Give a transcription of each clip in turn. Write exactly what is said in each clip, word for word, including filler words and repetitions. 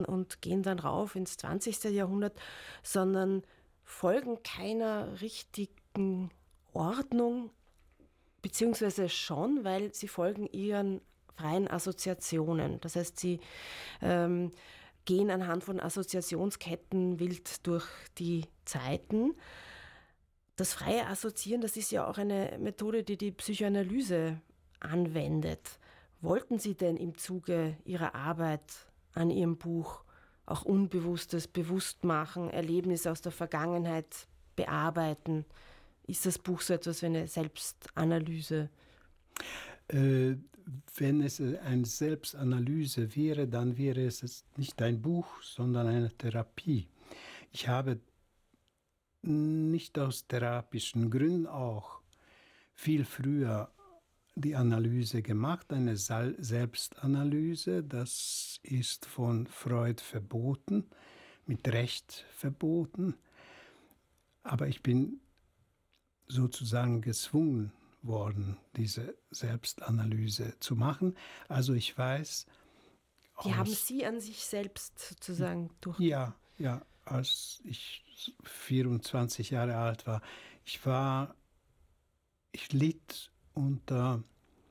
und gehen dann rauf ins zwanzigste Jahrhundert, sondern folgen keiner richtigen Ordnung, beziehungsweise schon, weil sie folgen ihren freien Assoziationen. Das heißt, sie ähm, gehen anhand von Assoziationsketten wild durch die Zeiten. Das freie Assoziieren, das ist ja auch eine Methode, die die Psychoanalyse anwendet. Wollten Sie denn im Zuge Ihrer Arbeit an Ihrem Buch auch Unbewusstes bewusst machen, Erlebnisse aus der Vergangenheit bearbeiten? Ist das Buch so etwas wie eine Selbstanalyse? Äh, wenn es eine Selbstanalyse wäre, dann wäre es nicht ein Buch, sondern eine Therapie. Ich habe nicht aus therapischen Gründen auch viel früher die Analyse gemacht, eine Selbstanalyse. Das ist von Freud verboten, mit Recht verboten. Aber ich bin sozusagen gezwungen worden, diese Selbstanalyse zu machen. Also ich weiß... Die haben Sie an sich selbst sozusagen durch... Ja, ja, als ich vierundzwanzig Jahre alt war. Ich war, ich litt unter,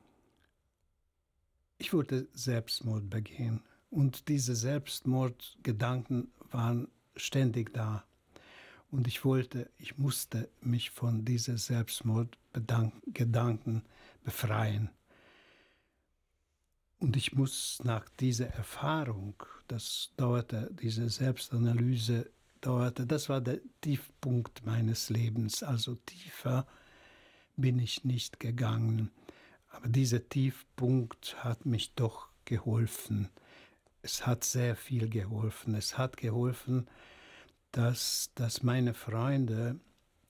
ich wollte Selbstmord begehen. Und diese Selbstmordgedanken waren ständig da. Und ich wollte, ich musste mich von diesen Selbstmordgedanken befreien. Und ich muss nach dieser Erfahrung, das dauerte, diese Selbstanalyse dauerte, das war der Tiefpunkt meines Lebens. Also tiefer bin ich nicht gegangen. Aber dieser Tiefpunkt hat mich doch geholfen. Es hat sehr viel geholfen. Es hat geholfen, dass, dass meine Freunde,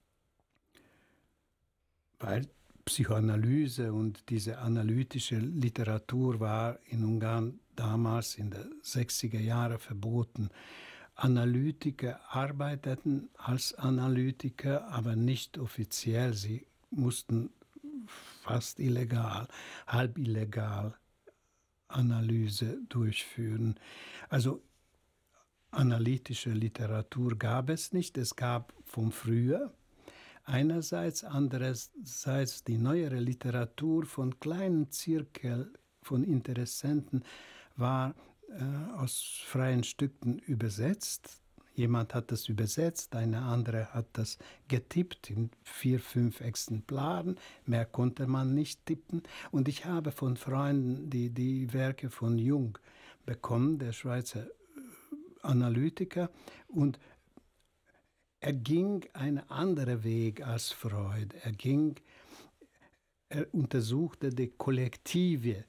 weil Psychoanalyse und diese analytische Literatur war in Ungarn damals in den sechziger Jahren verboten. Analytiker arbeiteten als Analytiker, aber nicht offiziell. Sie mussten fast illegal, halb illegal Analyse durchführen. Also analytische Literatur gab es nicht. Es gab von früher einerseits, andererseits die neuere Literatur von kleinen Zirkeln von Interessenten war äh, aus freien Stücken übersetzt. Jemand hat das übersetzt, eine andere hat das getippt in vier, fünf Exemplaren. Mehr konnte man nicht tippen. Und ich habe von Freunden die, die Werke von Jung bekommen, der Schweizer Analytiker, und er ging einen anderen Weg als Freud. Er ging, er untersuchte die kollektive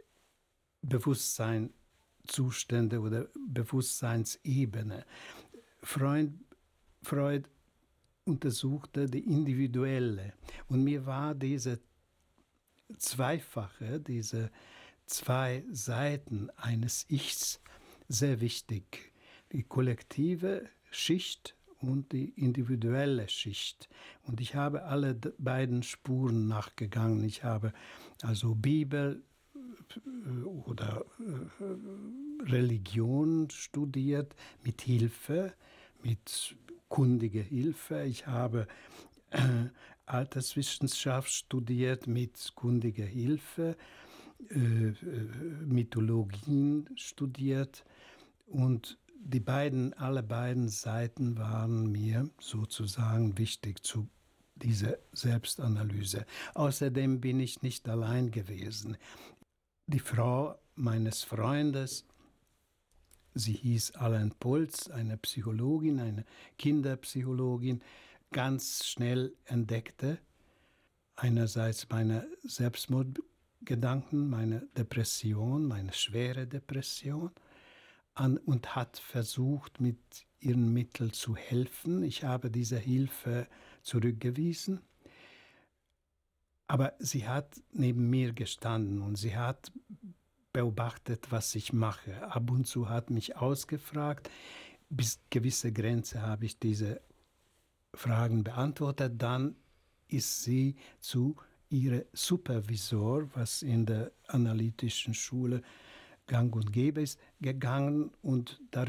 Bewusstseinszustände oder Bewusstseinsebene. Freud, Freud untersuchte die individuelle. Und mir war diese zweifache, diese zwei Seiten eines Ichs sehr wichtig. Die kollektive Schicht und die individuelle Schicht. Und ich habe alle beiden Spuren nachgegangen. Ich habe also Bibel oder Religion studiert mit Hilfe, mit kundiger Hilfe. Ich habe äh, Alterswissenschaft studiert mit kundiger Hilfe, äh, Mythologien studiert, und die beiden, alle beiden Seiten waren mir sozusagen wichtig zu dieser Selbstanalyse. Außerdem bin ich nicht allein gewesen. Die Frau meines Freundes, sie hieß Alain Polz, eine Psychologin, eine Kinderpsychologin, ganz schnell entdeckte einerseits meine Selbstmordgedanken, meine Depression, meine schwere Depression, an, und hat versucht, mit ihren Mitteln zu helfen. Ich habe diese Hilfe zurückgewiesen. Aber sie hat neben mir gestanden und sie hat beobachtet, was ich mache. Ab und zu hat mich ausgefragt. Bis gewisse Grenze habe ich diese Fragen beantwortet. Dann ist sie zu ihrem Supervisor, was in der analytischen Schule gang und gäbe ist, gegangen und darüber